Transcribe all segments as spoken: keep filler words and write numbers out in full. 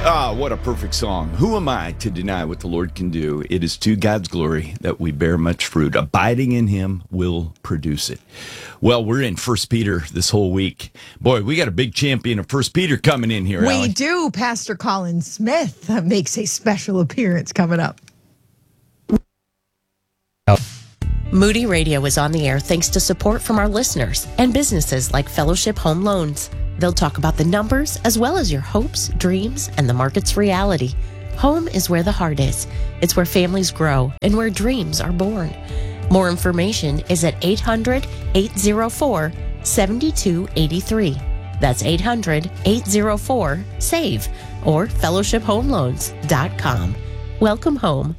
Ah, what a perfect song. Who am I to deny what the Lord can do? It is to God's glory that we bear much fruit. Abiding in him will produce it. Well, we're in First Peter this whole week. Boy, we got a big champion of First Peter coming in here, We Allie. do. Pastor Colin Smith uh, makes a special appearance coming up. Moody Radio is on the air thanks to support from our listeners and businesses like Fellowship Home Loans. They'll talk about the numbers as well as your hopes, dreams, and the market's reality. Home is where the heart is. It's where families grow and where dreams are born. More information is at eight hundred, eight oh four, seven two eight three. That's eight hundred, eight oh four, SAVE or fellowship home loans dot com. Welcome home.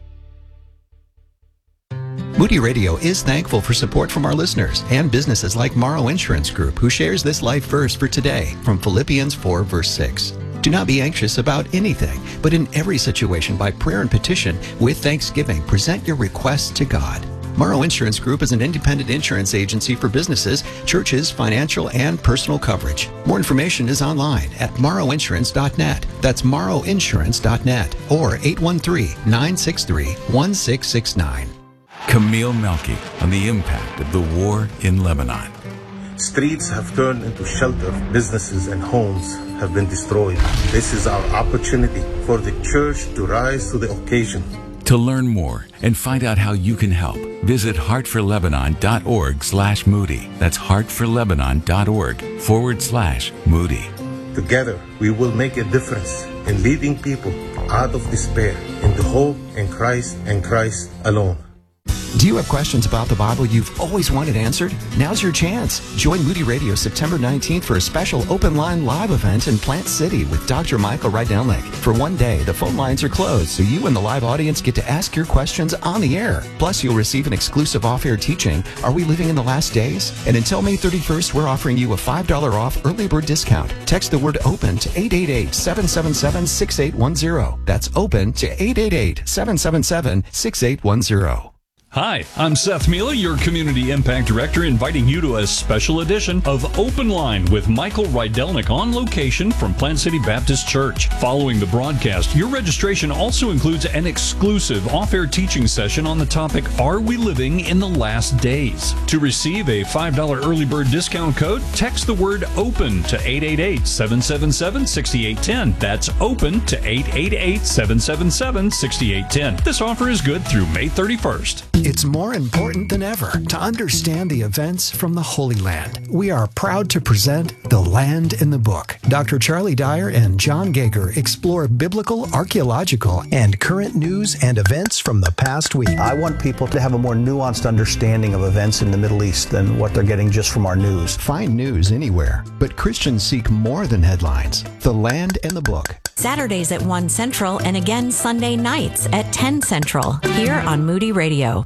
Moody Radio is thankful for support from our listeners and businesses like Morrow Insurance Group, who shares this life verse for today from Philippians four, verse six. Do not be anxious about anything, but in every situation by prayer and petition with thanksgiving, present your requests to God. Morrow Insurance Group is an independent insurance agency for businesses, churches, financial, and personal coverage. More information is online at morrow insurance dot net. That's morrow insurance dot net or eight one three, nine six three, one six six nine. Camille Melky on the impact of the war in Lebanon. Streets have turned into shelter. Businesses and homes have been destroyed. This is our opportunity for the church to rise to the occasion. To learn more and find out how you can help, visit heartforlebanon.org slash Moody. That's heartforlebanon.org forward slash Moody. Together, we will make a difference in leading people out of despair into hope in Christ and Christ alone. Do you have questions about the Bible you've always wanted answered? Now's your chance. Join Moody Radio September nineteenth for a special open line live event in Plant City with Doctor Michael Rydelnik. For one day, the phone lines are closed, so you and the live audience get to ask your questions on the air. Plus, you'll receive an exclusive off-air teaching, Are We Living in the Last Days? And until May thirty-first, we're offering you a five dollars off early bird discount. Text the word OPEN to eight eight eight, seven seven seven, six eight one zero. That's OPEN to eight eight eight, seven seven seven, six eight one zero. Hi, I'm Seth Mila, your Community Impact Director, inviting you to a special edition of Open Line with Michael Rydelnik on location from Plant City Baptist Church. Following the broadcast, your registration also includes an exclusive off-air teaching session on the topic, Are We Living in the Last Days? To receive a five dollars early bird discount code, text the word OPEN to eight eight eight, seven seven seven, six eight one zero. That's OPEN to eight eight eight, seven seven seven, six eight one zero. This offer is good through May thirty-first. It's more important than ever to understand the events from the Holy Land. We are proud to present The Land in the Book. Doctor Charlie Dyer and John Gager explore biblical, archaeological, and current news and events from the past week. I want people to have a more nuanced understanding of events in the Middle East than what they're getting just from our news. Find news anywhere, but Christians seek more than headlines. The Land in the Book. Saturdays at one Central and again Sunday nights at ten Central here on Moody Radio.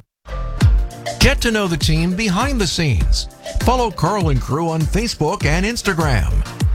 Get to know the team behind the scenes. Follow Carl and crew on Facebook and Instagram.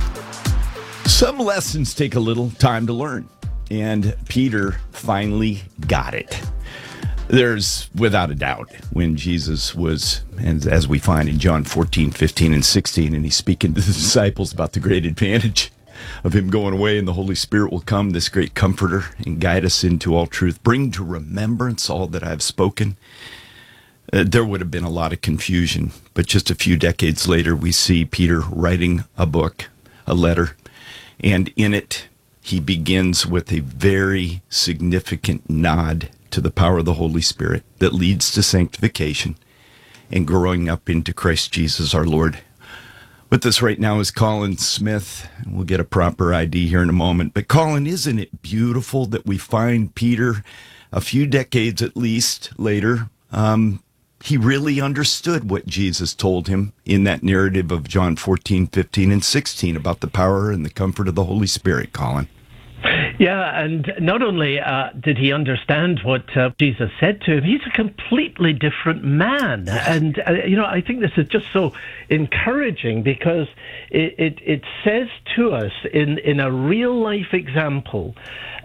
Some lessons take a little time to learn, and Peter finally got it. There's, without a doubt, when Jesus was, and as we find in John fourteen, fifteen, and sixteen, and he's speaking to the disciples about the great advantage of him going away, and the Holy Spirit will come, this great comforter, and guide us into all truth. Bring to remembrance all that I've spoken. Uh, there would have been a lot of confusion, but just a few decades later, we see Peter writing a book, a letter, and in it, he begins with a very significant nod to the power of the Holy Spirit that leads to sanctification and growing up into Christ Jesus our Lord. With us right now is Colin Smith. We'll get a proper I D here in a moment. But Colin, isn't it beautiful that we find Peter a few decades at least later, um, he really understood what Jesus told him in that narrative of John fourteen, fifteen, and sixteen about the power and the comfort of the Holy Spirit, Colin. Yeah, and not only uh, did he understand what uh, Jesus said to him, he's a completely different man. And, uh, you know, I think this is just so encouraging because it, it, it says to us in, in a real-life example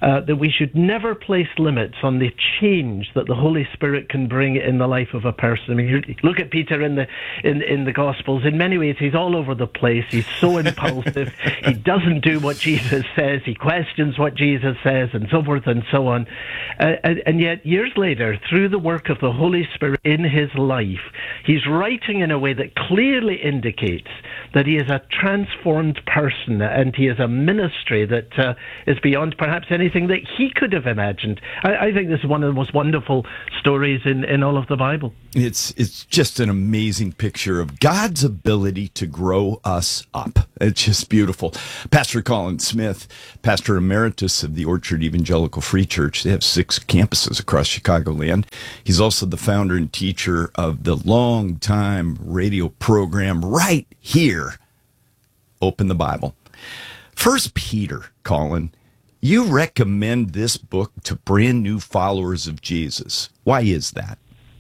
uh, that we should never place limits on the change that the Holy Spirit can bring in the life of a person. I mean, you look at Peter in the in, in the Gospels. In many ways, he's all over the place. He's so impulsive. He doesn't do what Jesus says. He questions what Jesus says, and so forth and so on. Uh, and, and yet, years later, through the work of the Holy Spirit in his life, he's writing in a way that clearly indicates that he is a transformed person, and he is a ministry that uh, is beyond perhaps anything that he could have imagined. I, I think this is one of the most wonderful stories in, in all of the Bible. It's it's just an amazing picture of God's ability to grow us up. It's just beautiful. Pastor Colin Smith, Pastor Emeritus of the Orchard Evangelical Free Church. They have six campuses across Chicagoland. He's also the founder and teacher of the long-time radio program right here, Open the Bible. First Peter, Colin, you recommend this book to brand new followers of Jesus. Why is that?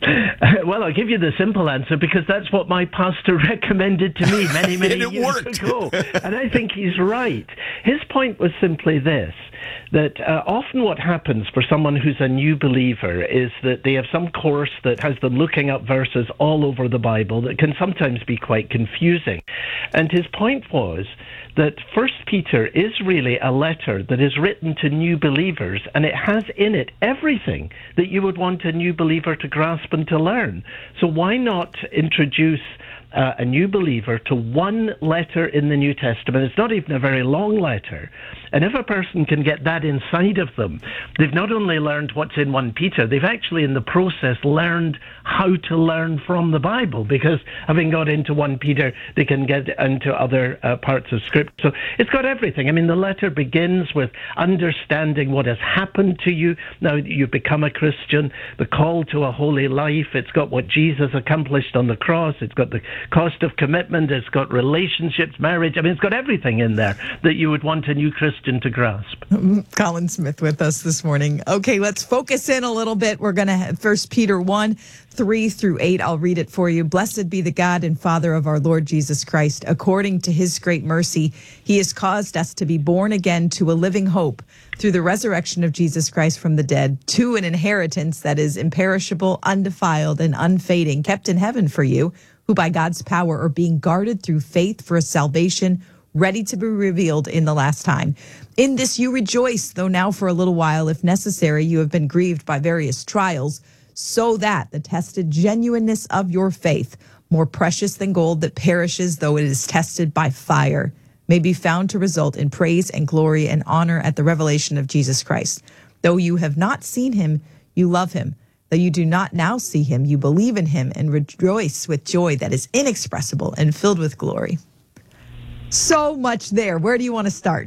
Well, I'll give you the simple answer, because that's what my pastor recommended to me many, many and it years worked. ago. And I think he's right. His point was simply this, that uh, often what happens for someone who's a new believer is that they have some course that has them looking up verses all over the Bible that can sometimes be quite confusing. And his point was that First Peter is really a letter that is written to new believers, and it has in it everything that you would want a new believer to grasp and to learn. So why not introduce uh, a new believer to one letter in the New Testament? It's not even a very long letter. And if a person can get that inside of them, they've not only learned what's in First Peter, they've actually in the process learned how to learn from the Bible, because having got into First Peter, they can get into other uh, parts of Scripture. So it's got everything. I mean, the letter begins with understanding what has happened to you now that you've become a Christian, the call to a holy life. It's got what Jesus accomplished on the cross. It's got the cost of commitment. It's got relationships, marriage. I mean, it's got everything in there that you would want a new Christian to grasp. Colin Smith with us this morning. Okay, let's focus in a little bit. We're going to have First Peter one, three through eight. I'll read it for you. Blessed be the God and Father of our Lord Jesus Christ. According to his great mercy, he has caused us to be born again to a living hope through the resurrection of Jesus Christ from the dead, to an inheritance that is imperishable, undefiled, and unfading, kept in heaven for you, who by God's power are being guarded through faith for a salvation ready to be revealed in the last time. In this you rejoice, though now for a little while, if necessary, you have been grieved by various trials, so that the tested genuineness of your faith, more precious than gold that perishes though it is tested by fire, may be found to result in praise and glory and honor at the revelation of Jesus Christ. Though you have not seen him, you love him. Though you do not now see him, you believe in him and rejoice with joy that is inexpressible and filled with glory. So much there. Where do you want to start?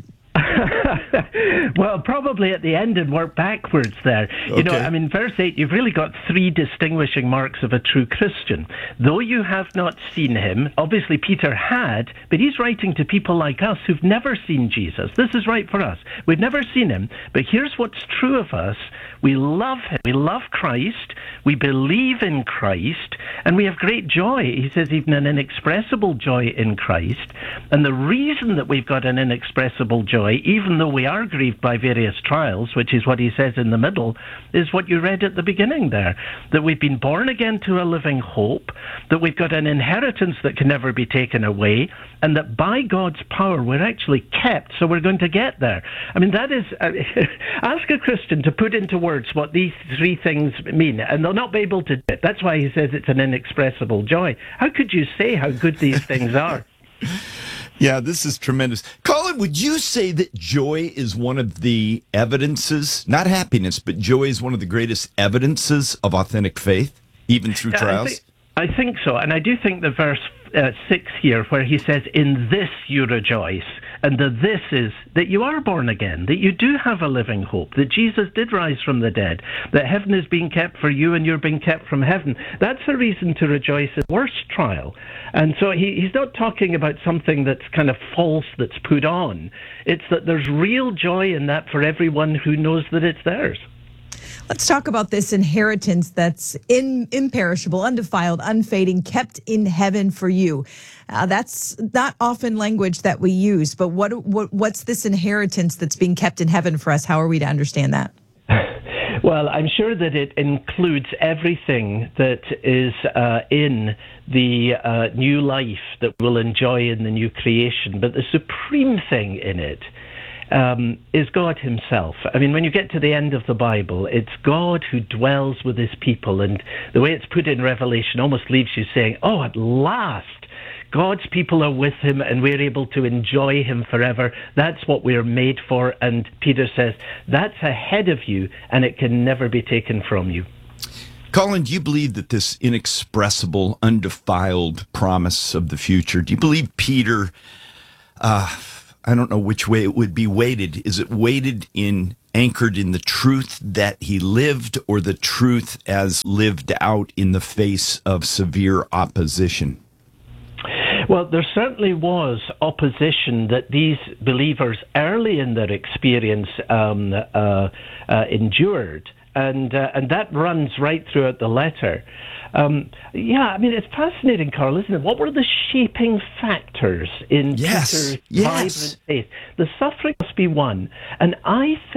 Well, probably at the end and work backwards there. You okay. know, I mean, verse eight, you've really got three distinguishing marks of a true Christian. Though you have not seen him, obviously Peter had, but he's writing to people like us who've never seen Jesus. This is right for us. We've never seen him, but here's what's true of us. We love him. We love Christ. We believe in Christ, and we have great joy. He says even an inexpressible joy in Christ. And the reason that we've got an inexpressible joy, even though we are grieved by various trials, which is what he says in the middle, is what you read at the beginning there, that we've been born again to a living hope, that we've got an inheritance that can never be taken away, and that by God's power we're actually kept, so we're going to get there. I mean, that is, uh, ask a Christian to put into words what these three things mean, and they'll not be able to do it. That's why he says it's an inexpressible joy. How could you say how good these things are? Yeah, this is tremendous. Colin, would you say that joy is one of the evidences, not happiness, but joy is one of the greatest evidences of authentic faith, even through yeah, trials? I think, I think so. And I do think the verse uh, six here, where he says, in this you rejoice, and the this is that you are born again, that you do have a living hope, that Jesus did rise from the dead, that heaven is being kept for you and you're being kept from heaven. That's a reason to rejoice in the worst trial. And so he, he's not talking about something that's kind of false, that's put on. It's that there's real joy in that for everyone who knows that it's theirs. Let's talk about this inheritance that's in, imperishable, undefiled, unfading, kept in heaven for you. Uh, that's not often language that we use, but what, what what's this inheritance that's being kept in heaven for us? How are we to understand that? Well, I'm sure that it includes everything that is uh, in the uh, new life that we'll enjoy in the new creation. But the supreme thing in it um, is God himself. I mean, when you get to the end of the Bible, it's God who dwells with his people. And the way it's put in Revelation almost leaves you saying, oh, at last, God's people are with him and we're able to enjoy him forever. That's what we're made for. And Peter says, that's ahead of you and it can never be taken from you. Colin, do you believe that this inexpressible, undefiled promise of the future, do you believe Peter, uh, I don't know which way it would be weighted. Is it weighted in, anchored in the truth that he lived or the truth as lived out in the face of severe opposition? Well, there certainly was opposition that these believers early in their experience um, uh, uh, endured, and uh, and that runs right throughout the letter. Um, yeah, I mean, it's fascinating, Carl, isn't it? What were the shaping factors in yes, Peter's yes. vibrant faith? The suffering must be one, and I think